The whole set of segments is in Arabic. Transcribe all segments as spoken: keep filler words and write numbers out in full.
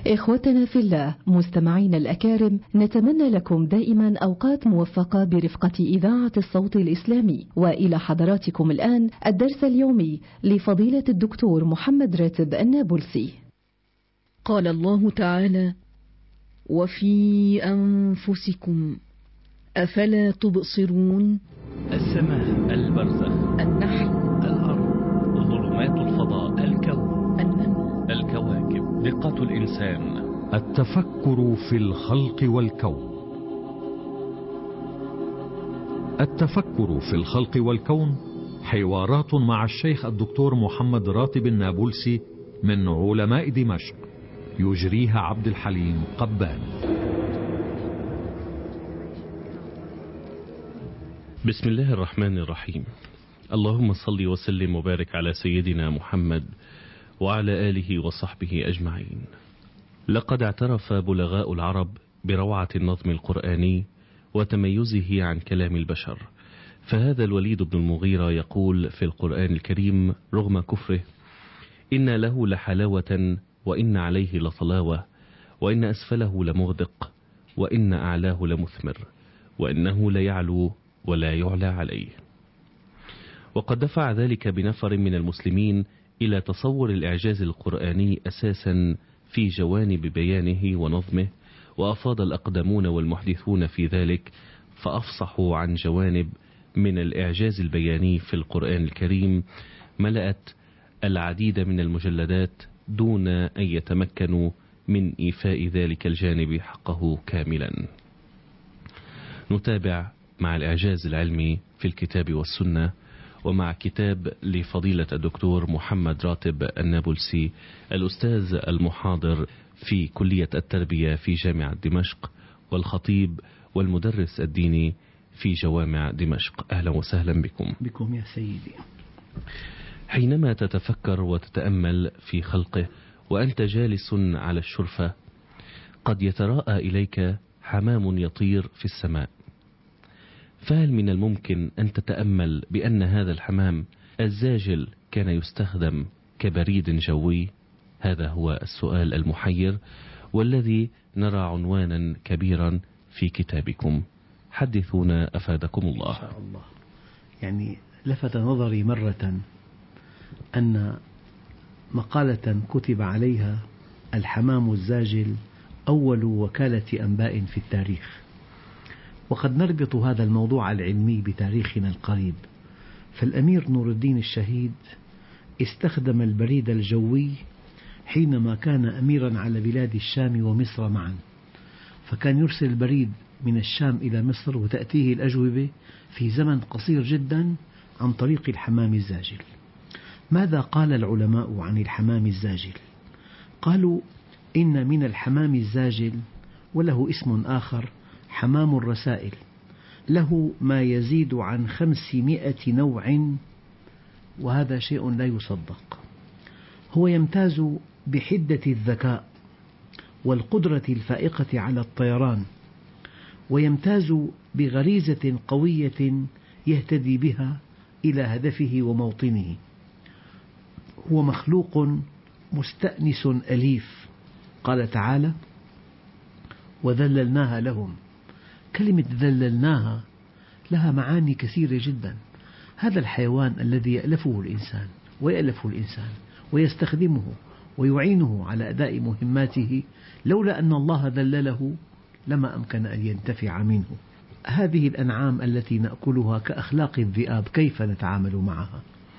إخوتنا في الله مستمعين الأكارم، نتمنى لكم دائما أوقات موفقة برفقة إذاعة الصوت الإسلامي. وإلى حضراتكم الآن الدرس اليومي لفضيلة الدكتور محمد راتب النابلسي. قال الله تعالى: وفي أنفسكم أفلا تبصرون. السماء، البرزخ، النحل، الأرض، ظلمات الفضاء، الكون، النمل، الكواكب، دقة الإنسان، التفكر في الخلق والكون. التفكر في الخلق والكون حوارات مع الشيخ الدكتور محمد راتب النابلسي من علماء دمشق، يجريها عبد الحليم قبان. بسم الله الرحمن الرحيم. اللهم صل وسلم وبارك على سيدنا محمد وعلى آله وصحبه أجمعين. لقد اعترف بلغاء العرب بروعة النظم القرآني وتميزه عن كلام البشر، فهذا الوليد بن المغيرة يقول في القرآن الكريم رغم كفره: إن له لحلاوة وإن عليه لطلاوة، وإن أسفله لمغدق، وإن أعلاه لمثمر، وإنه ليعلو ولا يعلى عليه. وقد دفع ذلك بنفر من المسلمين إلى تصور الإعجاز القرآني أساسا في جوانب بيانه ونظمه، وأفاض الأقدمون والمحدثون في ذلك فأفصحوا عن جوانب من الإعجاز البياني في القرآن الكريم ملأت العديد من المجلدات دون أن يتمكنوا من إيفاء ذلك الجانب حقه كاملا. نتابع مع الإعجاز العلمي في الكتاب والسنة، ومع كتاب لفضيلة الدكتور محمد راتب النابلسي الأستاذ المحاضر في كلية التربية في جامعة دمشق، والخطيب والمدرس الديني في جوامع دمشق. أهلا وسهلا بكم. بكم يا سيدي. حينما تتفكر وتتأمل في خلقه وأنت جالس على الشرفة، قد يتراءى إليك حمام يطير في السماء، فهل من الممكن أن تتأمل بأن هذا الحمام الزاجل كان يستخدم كبريد جوي؟ هذا هو السؤال المحير، والذي نرى عنوانا كبيرا في كتابكم. حدثونا أفادكم الله. إن شاء الله. يعني لفت نظري مرة أن مقالة كتب عليها الحمام الزاجل أول وكالة أنباء في التاريخ، وقد نربط هذا الموضوع العلمي بتاريخنا القريب. فالأمير نور الدين الشهيد استخدم البريد الجوي حينما كان أميرا على بلاد الشام ومصر معا، فكان يرسل البريد من الشام إلى مصر وتأتيه الأجوبة في زمن قصير جدا عن طريق الحمام الزاجل. ماذا قال العلماء عن الحمام الزاجل؟ قالوا إن من الحمام الزاجل، وله اسم آخر، حمام الرسائل، له ما يزيد عن خمسمائة نوع، وهذا شيء لا يصدق. هو يمتاز بحدة الذكاء والقدرة الفائقة على الطيران، ويمتاز بغريزة قوية يهتدي بها إلى هدفه وموطنه. هو مخلوق مستأنس أليف. قال تعالى: وذللناها لهم. كلمة ذللناها لها معاني كثيرة جدا. هذا الحيوان الذي يألفه الإنسان ويألفه الإنسان ويستخدمه ويعينه على أداء مهماته، لولا أن الله ذلله لما أمكن أن ينتفع منه. هذه الأنعام التي نأكلها كأخلاق الذئاب، كيف نتعامل معها؟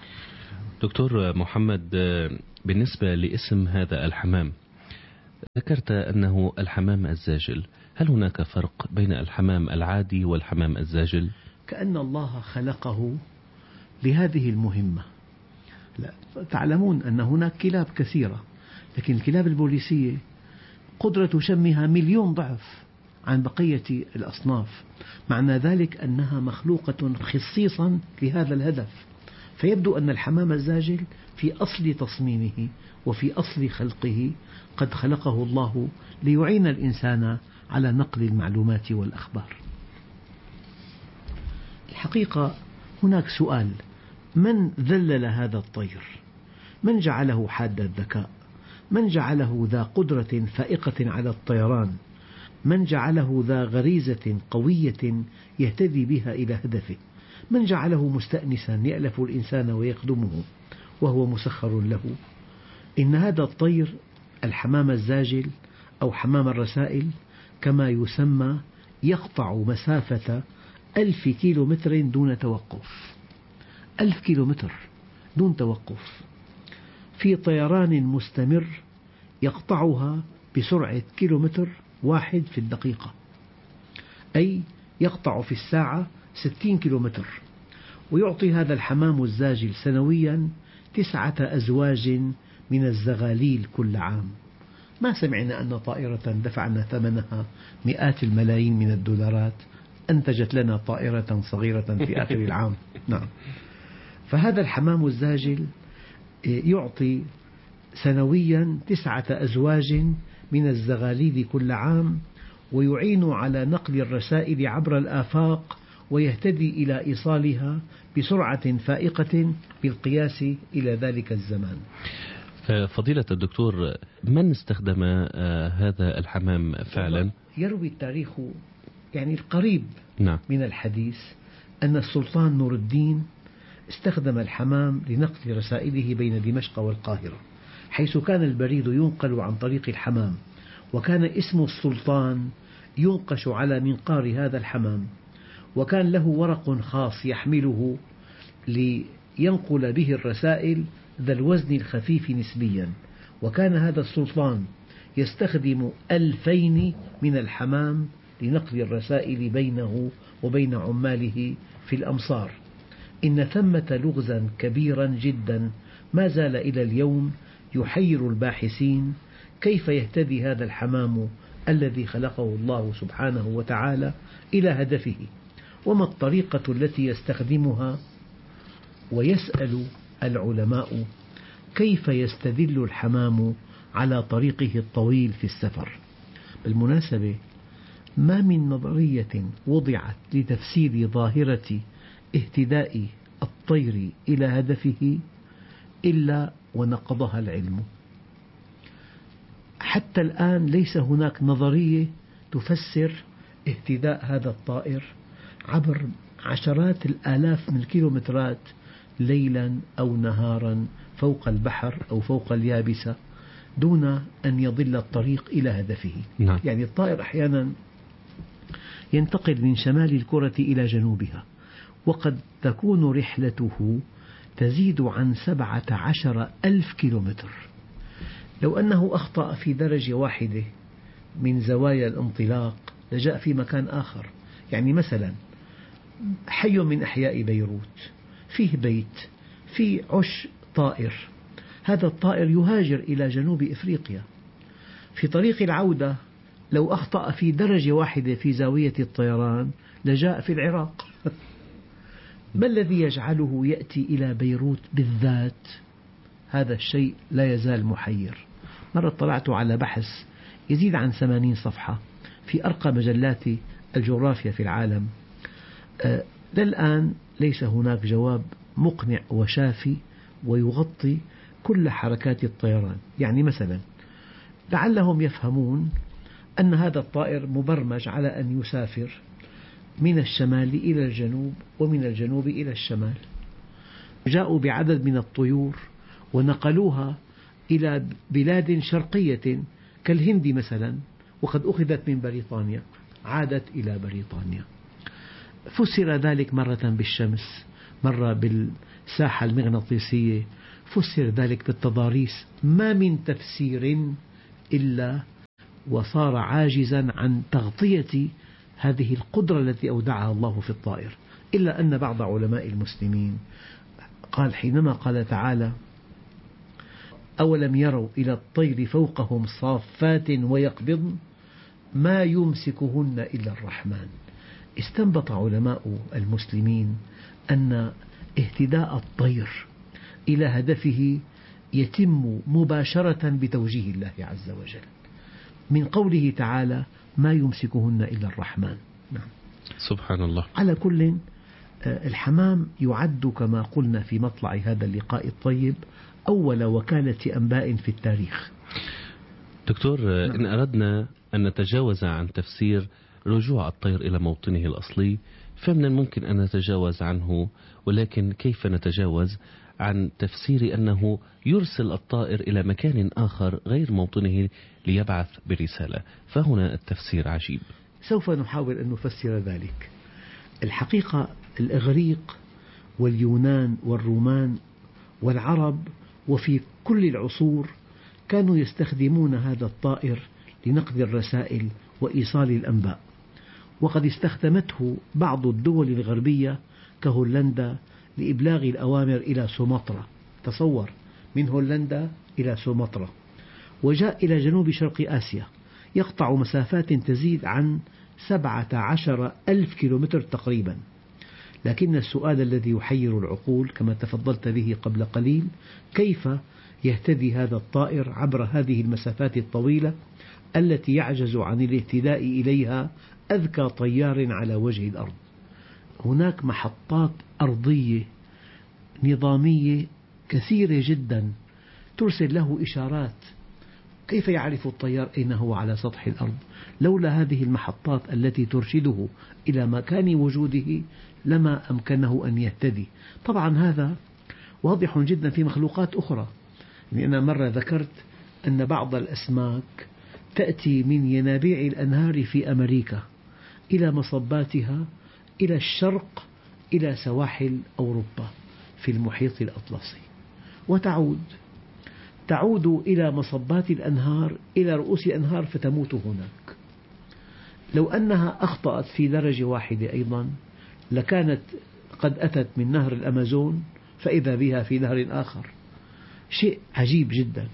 دكتور محمد، بالنسبة لاسم هذا الحمام، ذكرت أنه الحمام الزاجل، هل هناك فرق بين الحمام العادي والحمام الزاجل؟ كأن الله خلقه لهذه المهمة. لا، تعلمون أن هناك كلاب كثيرة، لكن الكلاب البوليسية قدرة شمها مليون ضعف عن بقية الأصناف، معنى ذلك أنها مخلوقة خصيصا لهذا الهدف. فيبدو أن الحمام الزاجل في أصل تصميمه وفي أصل خلقه قد خلقه الله ليعين الإنسان على نقل المعلومات والأخبار. الحقيقة هناك سؤال: من ذلل هذا الطير؟ من جعله حاد الذكاء؟ من جعله ذا قدرة فائقة على الطيران، من جعله ذا غريزة قوية يهتدي بها إلى هدفه، من جعله مستأنسا يألف الإنسان ويخدمه وهو مسخر له. إن هذا الطير الحمام الزاجل أو حمام الرسائل كما يسمى يقطع مسافة ألف كيلو متر دون توقف، ألف كيلو متر دون توقف، في طيران مستمر يقطعها بسرعة كيلومتر واحد في الدقيقة، أي يقطع في الساعة ستين كيلومتر. ويعطي هذا الحمام الزاجل سنويا تسعة أزواج من الزغاليل كل عام. ما سمعنا أن طائرة دفعنا ثمنها مئات الملايين من الدولارات أنتجت لنا طائرة صغيرة في آخر العام. نعم. فهذا الحمام الزاجل يعطي سنويا تسعة أزواج من الزغاليل كل عام، ويعين على نقل الرسائل عبر الآفاق ويهتدي إلى إيصالها بسرعة فائقة بالقياس إلى ذلك الزمان. فضيلة الدكتور، من استخدم هذا الحمام فعلا؟ يروي التاريخ يعني القريب نعم. من الحديث أن السلطان نور الدين استخدم الحمام لنقل رسائله بين دمشق والقاهرة، حيث كان البريد ينقل عن طريق الحمام، وكان اسم السلطان ينقش على منقار هذا الحمام، وكان له ورق خاص يحمله لينقل به الرسائل ذا الوزن الخفيف نسبيا. وكان هذا السلطان يستخدم ألفين من الحمام لنقل الرسائل بينه وبين عماله في الأمصار. إن ثمة لغزا كبيرا جدا ما زال إلى اليوم يحير الباحثين، كيف يهتدي هذا الحمام الذي خلقه الله سبحانه وتعالى إلى هدفه، وما الطريقة التي يستخدمها. ويسأل العلماء كيف يستدل الحمام على طريقه الطويل في السفر. بالمناسبة ما من نظرية وضعت لتفسير ظاهرة اهتداء الطير إلى هدفه إلا ونقضها العلم. حتى الآن ليس هناك نظرية تفسر اهتداء هذا الطائر عبر عشرات الآلاف من الكيلومترات ليلا أو نهارا فوق البحر أو فوق اليابسة دون أن يضل الطريق إلى هدفه. نعم. يعني الطائر أحيانا ينتقل من شمال الكرة إلى جنوبها، وقد تكون رحلته تزيد عن سبعة عشر ألف كيلومتر. لو أنه أخطأ في درجة واحدة من زوايا الانطلاق لجاء في مكان آخر. يعني مثلا حي من أحياء بيروت فيه بيت فيه عش طائر، هذا الطائر يهاجر إلى جنوب إفريقيا، في طريق العودة لو أخطأ في درجة واحدة في زاوية الطيران لجاء في العراق. ما الذي يجعله يأتي إلى بيروت بالذات؟ هذا الشيء لا يزال محير. مرة طلعت على بحث يزيد عن ثمانين صفحة في أرقى مجلات الجغرافيا في العالم. أه للآن ليس هناك جواب مقنع وشافي ويغطي كل حركات الطيران. يعني مثلا لعلهم يفهمون أن هذا الطائر مبرمج على أن يسافر من الشمال إلى الجنوب ومن الجنوب إلى الشمال. جاءوا بعدد من الطيور ونقلوها إلى بلاد شرقية كالهند مثلا، وقد أخذت من بريطانيا عادت إلى بريطانيا. فسر ذلك مرة بالشمس، مرة بالساحة المغناطيسية، فسر ذلك بالتضاريس. ما من تفسير إلا وصار عاجزا عن تغطية هذه القدرة التي أودعها الله في الطائر. إلا أن بعض علماء المسلمين قال حينما قال تعالى أولم يروا إلى الطير فوقهم صافات ويقبضن ما يمسكهن إلا الرحمن، استنبط علماء المسلمين أن اهتداء الطير إلى هدفه يتم مباشرة بتوجيه الله عز وجل من قوله تعالى ما يمسكهن إلا الرحمن. نعم. سبحان الله. على كل الحمام يعد كما قلنا في مطلع هذا اللقاء الطيب أول وكالة أنباء في التاريخ. دكتور، إن أردنا أن نتجاوز عن تفسير رجوع الطير إلى موطنه الأصلي فمن الممكن أن نتجاوز عنه، ولكن كيف نتجاوز عن تفسير أنه يرسل الطائر إلى مكان آخر غير موطنه ليبعث برسالة؟ فهنا التفسير عجيب. سوف نحاول أن نفسر ذلك. الحقيقة الإغريق واليونان والرومان والعرب وفي كل العصور كانوا يستخدمون هذا الطائر لنقل الرسائل وإيصال الأنباء، وقد استخدمته بعض الدول الغربية كهولندا لإبلاغ الأوامر إلى سومطرة. تصور، من هولندا إلى سومطرة، وجاء إلى جنوب شرق آسيا يقطع مسافات تزيد عن سبعة عشر ألف كيلومتر تقريبا. لكن السؤال الذي يحير العقول كما تفضلت به قبل قليل، كيف يهتدي هذا الطائر عبر هذه المسافات الطويلة التي يعجز عن الاهتداء إليها أذكى طيار على وجه الأرض؟ هناك محطات أرضية نظامية كثيرة جدا ترسل له إشارات. كيف يعرف الطيار أين هو على سطح الأرض؟ لولا هذه المحطات التي ترشده إلى مكان وجوده لما أمكنه أن يهتدي. طبعا هذا واضح جدا في مخلوقات أخرى. يعني أنا مرة ذكرت أن بعض الأسماك تأتي من ينابيع الأنهار في أمريكا إلى مصباتها إلى الشرق إلى سواحل أوروبا في المحيط الأطلسي، وتعود تعود إلى مصبات الأنهار إلى رؤوس الأنهار فتموت هناك. لو أنها أخطأت في درجة واحدة أيضا لكانت قد أتت من نهر الأمازون فإذا بها في نهر آخر. شيء عجيب جدا.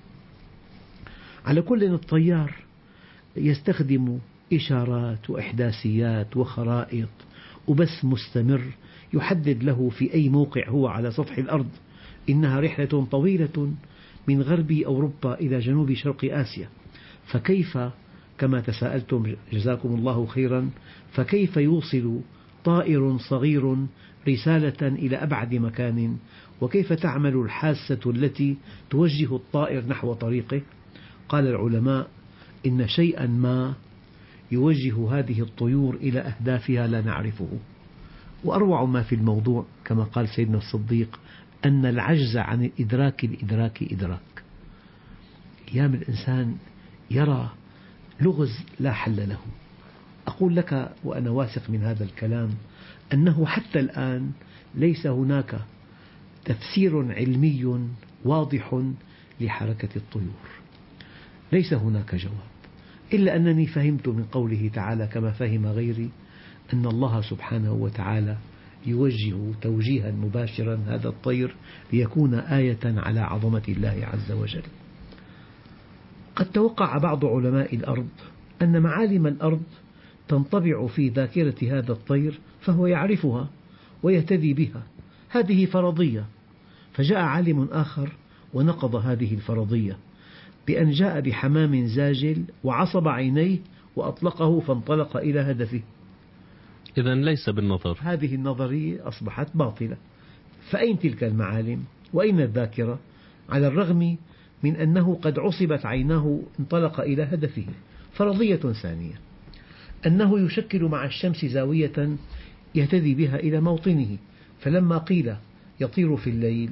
على كل، الطيار يستخدم إشارات وإحداثيات وخرائط وبث مستمر يحدد له في أي موقع هو على سطح الأرض. إنها رحلة طويلة من غرب أوروبا إلى جنوب شرق آسيا، فكيف كما تساءلتم جزاكم الله خيرا، فكيف يوصل طائر صغير رسالة إلى أبعد مكان؟ وكيف تعمل الحاسة التي توجه الطائر نحو طريقه؟ قال العلماء إن شيئا ما يوجه هذه الطيور إلى أهدافها لا نعرفه. وأروع ما في الموضوع كما قال سيدنا الصديق أن العجز عن الإدراك الإدراك إدراك. أيام الإنسان يرى لغز لا حل له. أقول لك وأنا واثق من هذا الكلام أنه حتى الآن ليس هناك تفسير علمي واضح لحركة الطيور، ليس هناك جواب، إلا أنني فهمت من قوله تعالى كما فهم غيري أن الله سبحانه وتعالى يوجه توجيها مباشرا هذا الطير ليكون آية على عظمة الله عز وجل. قد توقع بعض علماء الأرض أن معالم الأرض تنطبع في ذاكرة هذا الطير فهو يعرفها ويهتدي بها، هذه فرضية. فجاء عالم آخر ونقض هذه الفرضية بأن جاء بحمام زاجل وعصب عينيه وأطلقه فانطلق إلى هدفه. إذن ليس بالنظر. هذه النظرية أصبحت باطلة. فأين تلك المعالم وأين الذاكرة؟ على الرغم من أنه قد عصبت عيناه انطلق إلى هدفه. فرضية ثانية أنه يشكل مع الشمس زاوية يهتدي بها إلى موطنه، فلما قيل يطير في الليل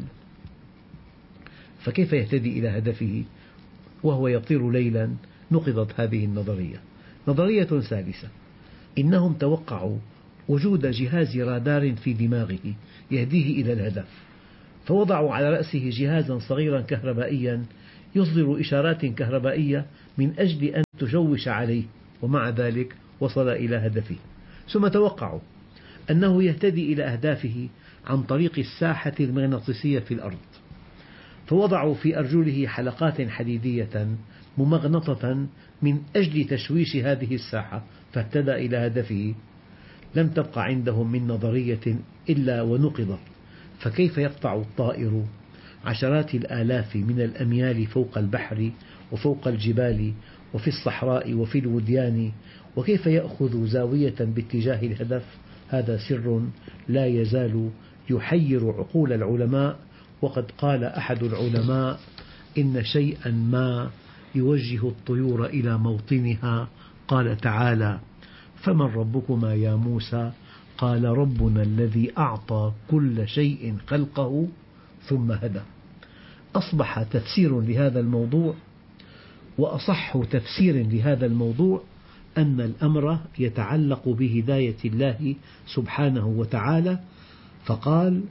فكيف يهتدي إلى هدفه وهو يطير ليلا؟ نقضت هذه النظرية. نظرية ثالثة إنهم توقعوا وجود جهاز رادار في دماغه يهديه إلى الهدف، فوضعوا على رأسه جهازا صغيرا كهربائيا يصدر إشارات كهربائية من أجل أن تشوش عليه، ومع ذلك وصل إلى هدفه. ثم توقعوا أنه يهتدي إلى أهدافه عن طريق الساحة المغناطيسية في الأرض، فوضعوا في أرجله حلقات حديدية ممغنطة من أجل تشويش هذه الساحة فاهتدى إلى هدفه. لم تبقى عندهم من نظرية إلا ونقضت. فكيف يقطع الطائر عشرات الآلاف من الأميال فوق البحر وفوق الجبال وفي الصحراء وفي الوديان، وكيف يأخذ زاوية باتجاه الهدف؟ هذا سر لا يزال يحير عقول العلماء. وقد قال أحد العلماء إن شيئا ما يوجه الطيور إلى موطنها. قال تعالى: فمن ربكما يا موسى؟ قال: ربنا الذي أعطى كل شيء خلقه ثم هدى. أصبح تفسير لهذا الموضوع وأصح تفسير لهذا الموضوع أن الأمر يتعلق بهداية الله سبحانه وتعالى، فقال: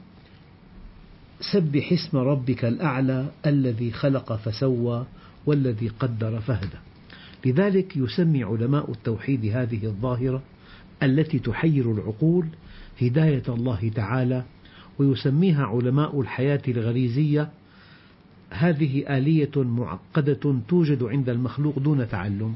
سبح اسم ربك الأعلى الذي خلق فسوى والذي قدر فهدى. لذلك يسمي علماء التوحيد هذه الظاهرة التي تحير العقول هداية الله تعالى، ويسميها علماء الحياة الغريزية هذه آلية معقدة توجد عند المخلوق دون تعلم،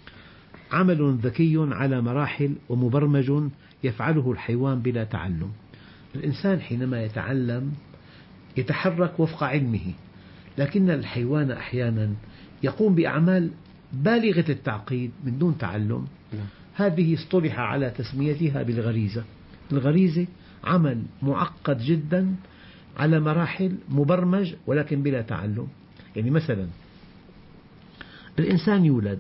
عمل ذكي على مراحل ومبرمج يفعله الحيوان بلا تعلم. الإنسان حينما يتعلم يتحرك وفق علمه، لكن الحيوان أحيانا يقوم بأعمال بالغة التعقيد من دون تعلم. هذه اصطلح على تسميتها بالغريزة. الغريزة عمل معقد جدا على مراحل مبرمج ولكن بلا تعلم. يعني مثلا الإنسان يولد،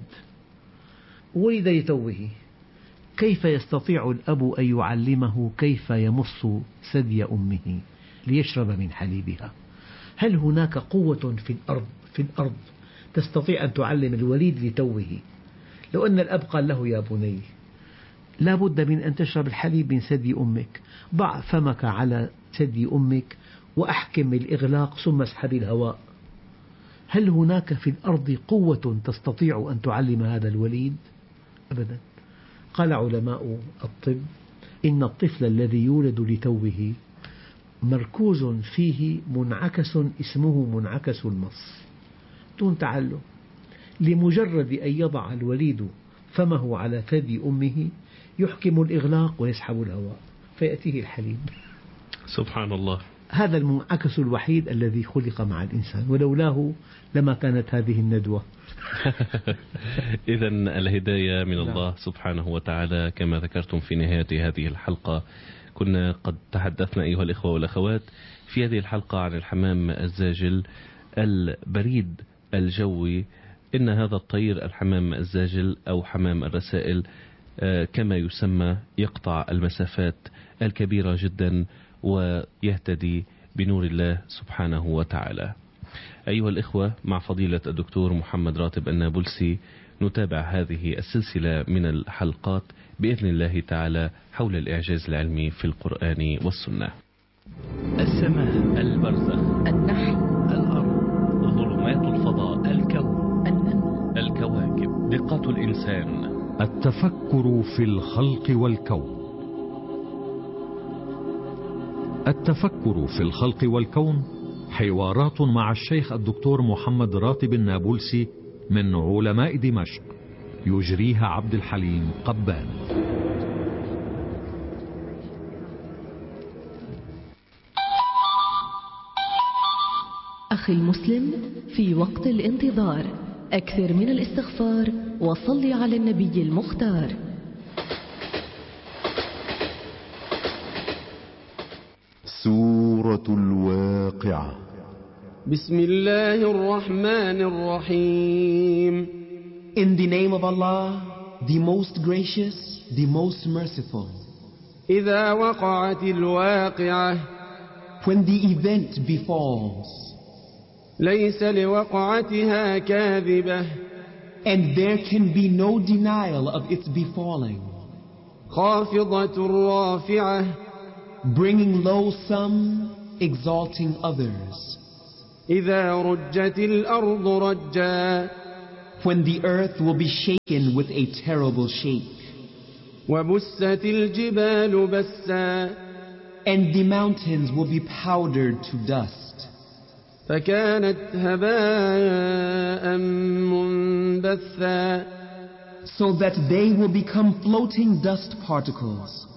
ولد لتوه، كيف يستطيع الأب أن يعلمه كيف يمص ثدي أمه ليشرب من حليبها؟ هل هناك قوة في الأرض في الأرض تستطيع أن تعلم الوليد لتوه؟ لو أن الأب قال له: يا بني، لا بد من أن تشرب الحليب من ثدي أمك، ضع فمك على ثدي أمك وأحكم الإغلاق ثم اسحب الهواء. هل هناك في الأرض قوة تستطيع أن تعلم هذا الوليد؟ أبدا. قال علماء الطب: إن الطفل الذي يولد لتوه مركوز فيه منعكس اسمه منعكس المص، دون تعلم. لمجرد أن يضع الوليد فمه على ثدي أمه يحكم الإغلاق ويسحب الهواء فيأتيه الحليب. سبحان الله. هذا المنعكس الوحيد الذي خلق مع الإنسان، ولولاه لما كانت هذه الندوة. إذا الهداية من الله سبحانه وتعالى كما ذكرتم في نهاية هذه الحلقة. كنا قد تحدثنا أيها الإخوة والأخوات في هذه الحلقة عن الحمام الزاجل البريد الجوي. إن هذا الطير الحمام الزاجل أو حمام الرسائل كما يسمى يقطع المسافات الكبيرة جدا ويهتدي بنور الله سبحانه وتعالى. أيها الإخوة، مع فضيلة الدكتور محمد راتب النابلسي نتابع هذه السلسلة من الحلقات بإذن الله تعالى حول الإعجاز العلمي في القرآن والسنة. السماء، البرزخ، النحل، الأرض، ظلمات الفضاء، الكون، النمل، الكواكب، دقات الإنسان، التفكر في الخلق والكون. التفكر في الخلق والكون حوارات مع الشيخ الدكتور محمد راتب النابلسي من علماء دمشق، يجريها عبد الحليم قبان. أخي المسلم، في وقت الانتظار أكثر من الاستغفار وصل على النبي المختار. سورة الواقعة. بسم الله الرحمن الرحيم. In the name of Allah, the most gracious, the most merciful. إذا وقعت الواقعة. When the event befalls. ليس لوقعتها كاذبة. And there can be no denial of its befalling. خافضة رافعة. Bringing low some, exalting others. إذا رجت الأرض رجا. When the earth will be shaken with a terrible shake. وبست الجبال بسا. And the mountains will be powdered to dust. فكانت هباء منبثا. So that they will become floating dust particles.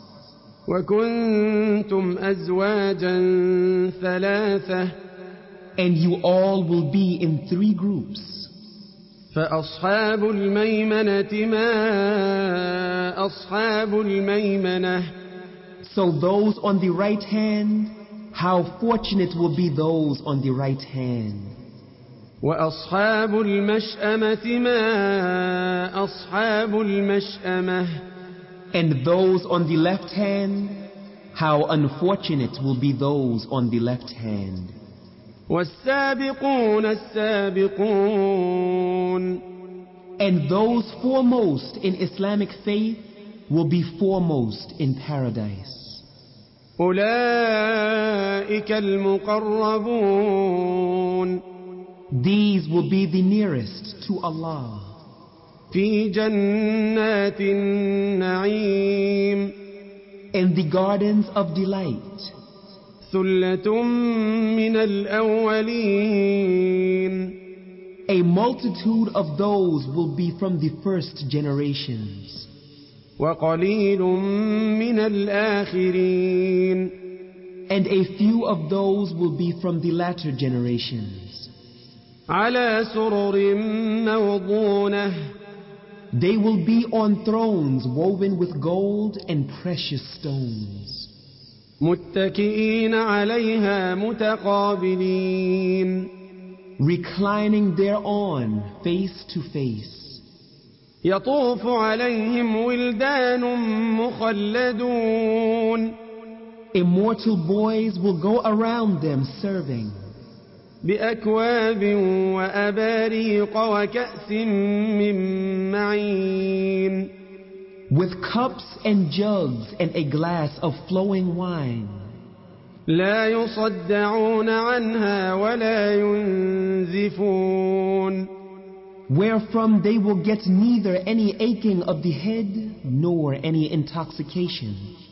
وكنتم أزواجا ثلاثة. And you all will be in three groups. فأصحاب الميمنة ما أصحاب الميمنة. So those on the right hand, how fortunate will be those on the right hand. وأصحاب المشأمة ما أصحاب المشأمة. And those on the left hand, how unfortunate will be those on the left hand. والسابقون السابقون. And those foremost in Islamic faith will be foremost in paradise. أولئك المقربون. These will be the nearest to Allah. في جنات النعيم. In the gardens of delight. ثلة من الأولين. A multitude of those will be from the first generations. وقليل من الآخرين. And a few of those will be from the latter generations. على سرر موضونة. They will be on thrones woven with gold and precious stones. متكئين عليها متقابلين. Reclining thereon face to face. يطوف عليهم ولدان مخلدون. Immortal boys will go around them serving. بأكواب وأباريق وكأس من معين. With cups and jugs and a glass of flowing wine. لا يصدعون عنها ولا ينزفون. Wherefrom they will get neither any aching of the head nor any intoxication.